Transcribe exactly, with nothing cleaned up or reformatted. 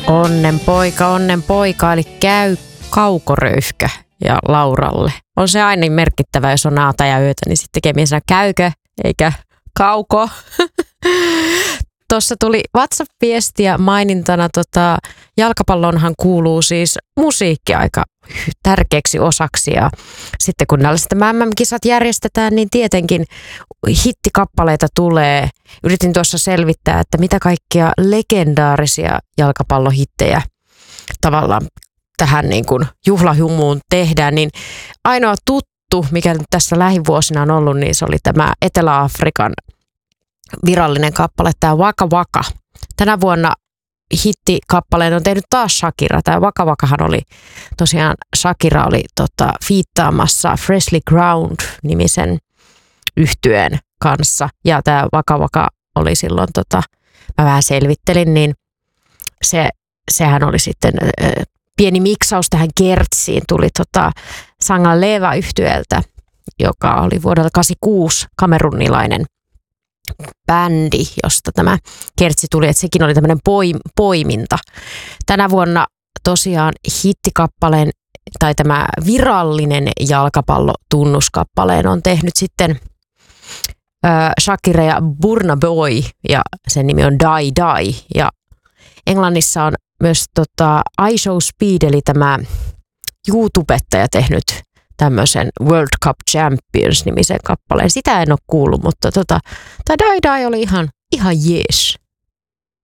Onnen poika, onnen poika, eli käy kaukoröyhkä ja Lauralle. On se aina merkittävä, jos on aata ja yötä, niin sitten tekee mies käykö, eikä kauko. Tuossa tuli WhatsApp-viestiä mainintana, tota, jalkapallonhan kuuluu siis musiikki aika tärkeäksi osaksi ja sitten kun näillä sitten M M-kisat järjestetään, niin tietenkin hittikappaleita tulee. Yritin tuossa selvittää, että mitä kaikkia legendaarisia jalkapallohittejä tavallaan tähän niin kuin juhlahumuun tehdään, niin ainoa tuttu, mikä nyt tässä lähivuosina on ollut, niin se oli tämä Etelä-Afrikan virallinen kappale, tämä Waka Waka. Tänä vuonna hittikappaleen on tehnyt taas Shakira. Tämä Waka Wakahan oli tosiaan, Shakira oli tota, fiittaamassa Freshly Ground-nimisen yhtyeen kanssa. Ja tämä Waka Waka oli silloin, tota, mä vähän selvittelin, niin se, sehän oli sitten äh, pieni miksaus tähän kertsiin. Tuli tota, Sanga Leva-yhtyeeltä, joka oli vuodelta kahdeksankymmentäkuusi kamerunilainen bändi, josta tämä kertsi tuli, että sekin oli tämmöinen poim, poiminta. Tänä vuonna tosiaan hittikappaleen tai tämä virallinen jalkapallotunnuskappaleen on tehnyt sitten äh, Shakira ja Burna Boy ja sen nimi on Die Die ja Englannissa on myös tota, I Show Speed eli tämä YouTubettaja tehnyt tämmöisen World Cup Champions-nimisen kappaleen. Sitä en ole kuullut, mutta tota, tämä Die Die oli ihan, ihan jees.